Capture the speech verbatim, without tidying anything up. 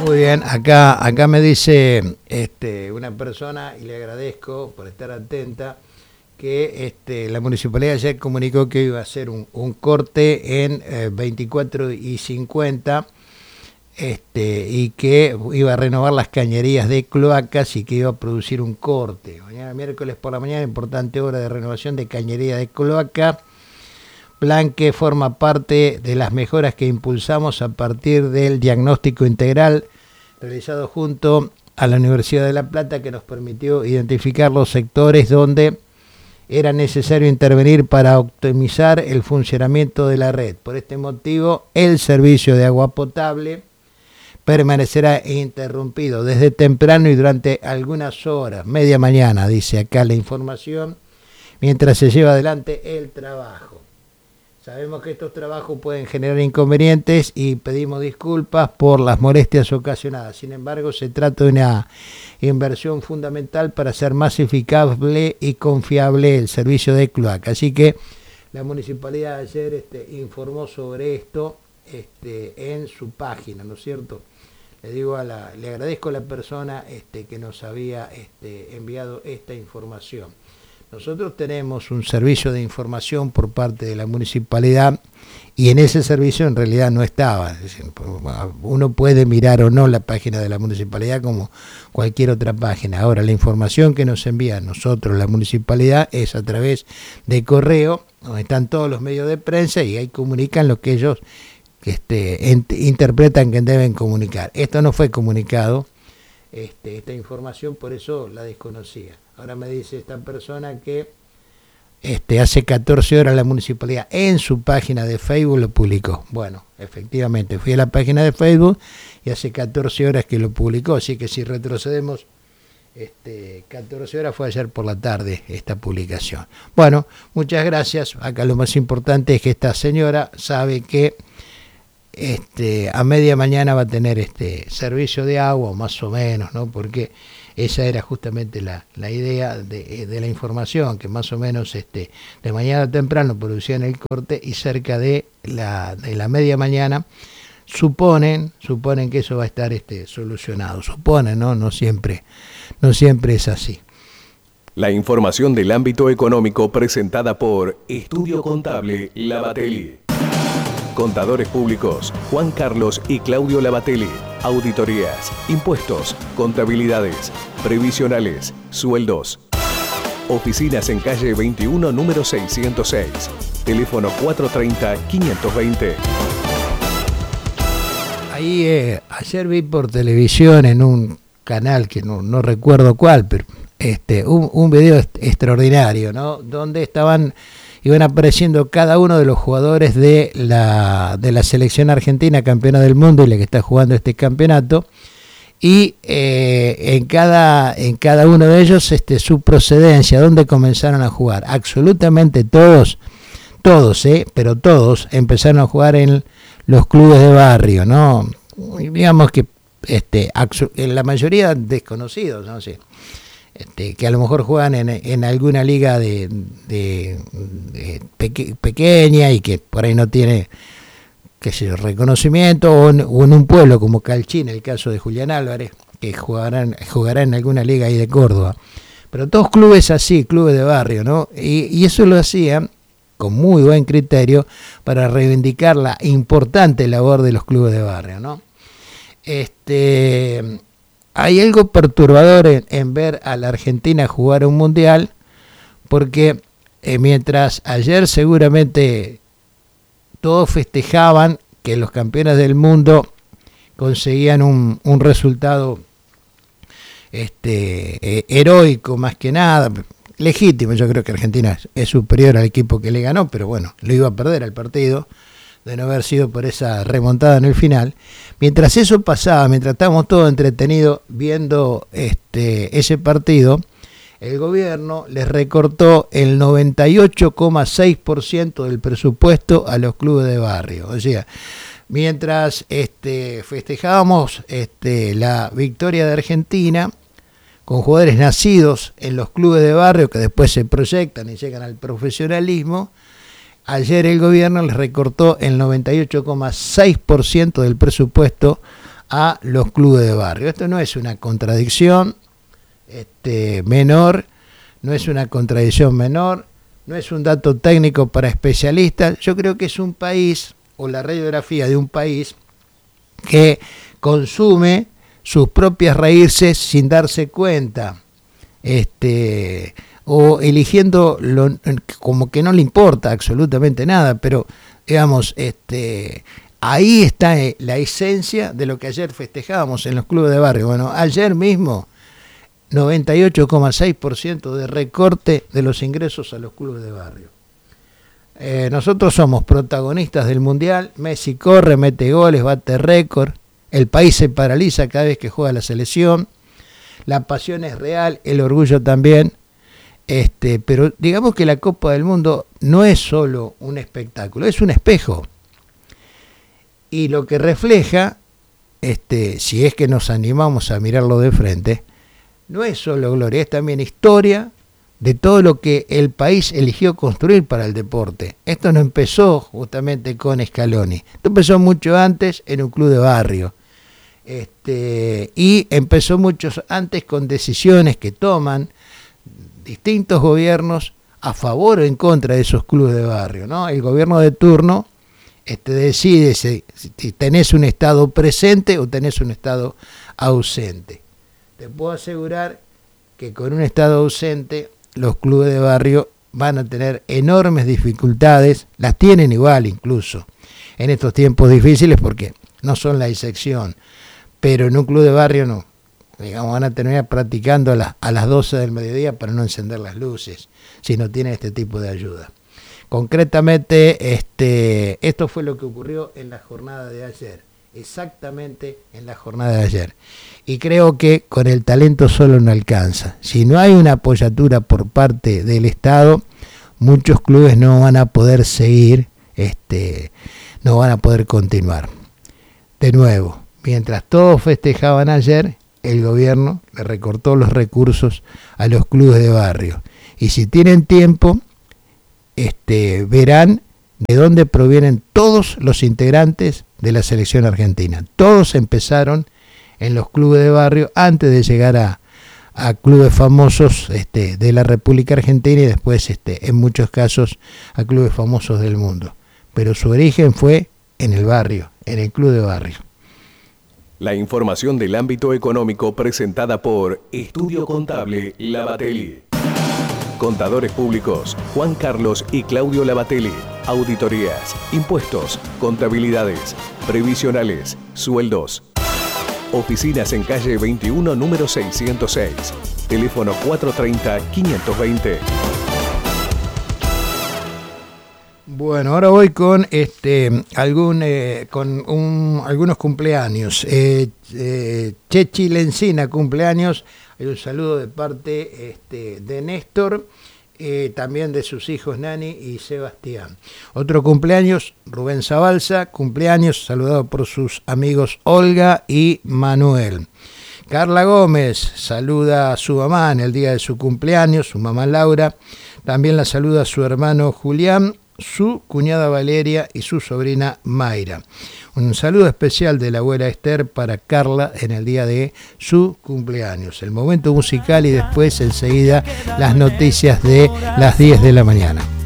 Muy bien, acá, acá me dice este, una persona, y le agradezco por estar atenta, que este, la municipalidad ayer comunicó que iba a hacer un, un corte en eh, veinticuatro y cincuenta este, y que iba a renovar las cañerías de cloacas y que iba a producir un corte. Mañana miércoles por la mañana, importante obra de renovación de cañería de cloaca, plan que forma parte de las mejoras que impulsamos a partir del diagnóstico integral realizado junto a la Universidad de La Plata, que nos permitió identificar los sectores donde era necesario intervenir para optimizar el funcionamiento de la red. Por este motivo, el servicio de agua potable permanecerá interrumpido desde temprano y durante algunas horas, media mañana, dice acá la información, mientras se lleva adelante el trabajo. Sabemos que estos trabajos pueden generar inconvenientes y pedimos disculpas por las molestias ocasionadas. Sin embargo, se trata de una inversión fundamental para hacer más eficaz y confiable el servicio de cloaca. Así que la municipalidad ayer este, informó sobre esto este, en su página, ¿no es cierto? Le digo a la, le agradezco a la persona este, que nos había este, enviado esta información. Nosotros tenemos un servicio de información por parte de la municipalidad y en ese servicio en realidad no estaba. Es decir, uno puede mirar o no la página de la municipalidad como cualquier otra página. Ahora, la información que nos envía a nosotros la municipalidad es a través de correo, donde están todos los medios de prensa y ahí comunican lo que ellos este, ent- interpretan que deben comunicar. Esto no fue comunicado. Este, esta información, por eso la desconocía. Ahora me dice esta persona que este, hace catorce horas la municipalidad en su página de Facebook lo publicó. Bueno, efectivamente, fui a la página de Facebook y hace catorce horas que lo publicó, así que si retrocedemos este, catorce horas, fue ayer por la tarde esta publicación. Bueno, muchas gracias. Acá lo más importante es que esta señora sabe que Este, a media mañana va a tener este servicio de agua, más o menos, ¿no? Porque esa era justamente la, la idea de, de la información, que más o menos este, de mañana temprano producían el corte y cerca de la, de la media mañana suponen, suponen que eso va a estar este, solucionado. Suponen, ¿no? No siempre, no siempre es así. La información del ámbito económico presentada por Estudio Contable Lavatelli. Contadores públicos, Juan Carlos y Claudio Lavatelli. Auditorías, impuestos, contabilidades, previsionales, sueldos. Oficinas en calle veintiuno, número seiscientos seis. Teléfono cuatro tres cero, cinco dos cero. Ahí eh, ayer vi por televisión en un canal que no, no recuerdo cuál, pero este un, un video est- extraordinario, ¿no? Donde estaban iban apareciendo cada uno de los jugadores de la, de la selección argentina, campeona del mundo y la que está jugando este campeonato, y eh, en, cada, en cada uno de ellos este, su procedencia, dónde comenzaron a jugar. Absolutamente todos, todos, eh, pero todos empezaron a jugar en los clubes de barrio, ¿no? Digamos que este, en la mayoría desconocidos, no sé. Este, que a lo mejor juegan en, en alguna liga de, de, de peque, pequeña y que por ahí no tiene qué sé yo, reconocimiento, o en, o en un pueblo como Calchín, el caso de Julián Álvarez, que jugarán, jugará en alguna liga ahí de Córdoba. Pero todos clubes así, clubes de barrio, ¿no? Y, y eso lo hacían con muy buen criterio para reivindicar la importante labor de los clubes de barrio, ¿no? Este... Hay algo perturbador en, en ver a la Argentina jugar un mundial, porque eh, mientras ayer seguramente todos festejaban que los campeones del mundo conseguían un, un resultado este, eh, heroico más que nada, legítimo. Yo creo que Argentina es, es superior al equipo que le ganó, pero bueno, lo iba a perder el partido, de no haber sido por esa remontada en el final. Mientras eso pasaba, mientras estábamos todos entretenidos viendo este, ese partido, el gobierno les recortó el noventa y ocho coma seis por ciento del presupuesto a los clubes de barrio. O sea, mientras este, festejábamos este, la victoria de Argentina, con jugadores nacidos en los clubes de barrio que después se proyectan y llegan al profesionalismo, ayer el gobierno les recortó el noventa y ocho coma seis por ciento del presupuesto a los clubes de barrio. Esto no es una contradicción este, menor, no es una contradicción menor, no es un dato técnico para especialistas. Yo creo que es un país, o la radiografía de un país, que consume sus propias raíces sin darse cuenta, este, o eligiendo lo, como que no le importa absolutamente nada, pero digamos, este, ahí está la esencia de lo que ayer festejábamos en los clubes de barrio. Bueno, ayer mismo noventa y ocho coma seis por ciento de recorte de los ingresos a los clubes de barrio. Eh, nosotros somos protagonistas del Mundial, Messi corre, mete goles, bate récord, el país se paraliza cada vez que juega la selección, la pasión es real, el orgullo también, este, pero digamos que la Copa del Mundo no es solo un espectáculo, es un espejo. Y lo que refleja, este, si es que nos animamos a mirarlo de frente, no es solo gloria, es también historia de todo lo que el país eligió construir para el deporte. Esto no empezó justamente con Scaloni, esto empezó mucho antes en un club de barrio. Este, y empezó mucho antes con decisiones que toman distintos gobiernos a favor o en contra de esos clubes de barrio, ¿no? El gobierno de turno este, decide si, si tenés un estado presente o tenés un estado ausente. Te puedo asegurar que con un estado ausente los clubes de barrio van a tener enormes dificultades, las tienen igual incluso en estos tiempos difíciles porque no son la excepción, pero en un club de barrio no, digamos, van a terminar practicando a las, a las doce del mediodía para no encender las luces si no tienen este tipo de ayuda. Concretamente, este, esto fue lo que ocurrió en la jornada de ayer, exactamente en la jornada de ayer. Y creo que con el talento solo no alcanza. Si no hay una apoyatura por parte del Estado, muchos clubes no van a poder seguir, este, no van a poder continuar. De nuevo, mientras todos festejaban ayer, el gobierno le recortó los recursos a los clubes de barrio. Y si tienen tiempo, este, verán de dónde provienen todos los integrantes de la selección argentina. Todos empezaron en los clubes de barrio antes de llegar a, a clubes famosos este, de la República Argentina y después este, en muchos casos a clubes famosos del mundo. Pero su origen fue en el barrio, en el club de barrio. La información del ámbito económico presentada por Estudio Contable Lavatelli. Contadores públicos Juan Carlos y Claudio Lavatelli. Auditorías, impuestos, contabilidades, previsionales, sueldos. Oficinas en calle veintiuno, número seiscientos seis. Teléfono cuatro tres cero, cinco dos cero. Bueno, ahora voy con este algún eh, con un, algunos cumpleaños. Eh, eh, Chechi Lencina, cumpleaños. Hay un saludo de parte este, de Néstor, eh, también de sus hijos Nani y Sebastián. Otro cumpleaños, Rubén Zabalza, cumpleaños, saludado por sus amigos Olga y Manuel. Carla Gómez saluda a su mamá en el día de su cumpleaños, su mamá Laura. También la saluda a su hermano Julián, su cuñada Valeria y su sobrina Mayra. Un saludo especial de la abuela Esther para Carla en el día de su cumpleaños. El momento musical y después enseguida las noticias de las diez de la mañana.